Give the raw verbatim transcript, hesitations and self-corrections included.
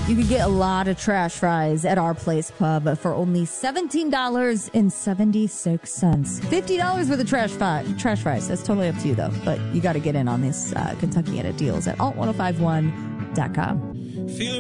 You could get a lot of trash fries at Our Place Pub for only seventeen dollars and seventy-six cents. fifty dollars worth of trash, fi- trash fries. That's totally up to you, though. But you got to get in on this uh, Kentucky Edit deals at alt ten fifty-one dot com.